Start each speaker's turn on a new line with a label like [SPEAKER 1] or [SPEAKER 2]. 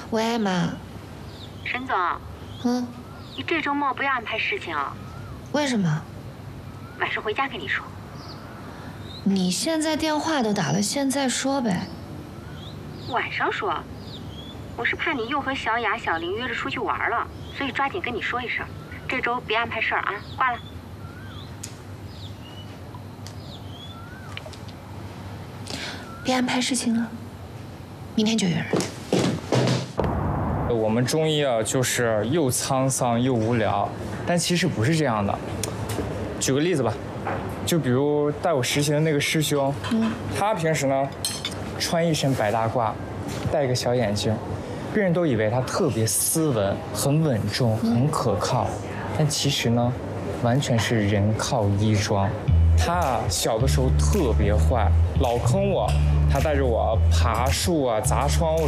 [SPEAKER 1] 喂，妈。
[SPEAKER 2] 沈总。你这周末不要安排事情啊？
[SPEAKER 1] 为什么？
[SPEAKER 2] 晚上回家跟你说。
[SPEAKER 1] 你现在电话都打了，现在说呗。
[SPEAKER 2] 晚上说。我是怕你又和小雅、小林约着出去玩了，所以抓紧跟你说一声，这周别安排事儿啊。挂了。
[SPEAKER 1] 别安排事情了，明天就约人。
[SPEAKER 3] 我们中医啊，就是又沧桑又无聊，但其实不是这样的。举个例子吧，就比如带我实习的那个师兄，他平时呢，穿一身白大褂，戴个小眼镜，别人都以为他特别斯文、很稳重、很可靠，但其实呢，完全是人靠衣装。他啊，小的时候特别坏，老坑我，他带着我爬树啊、砸窗户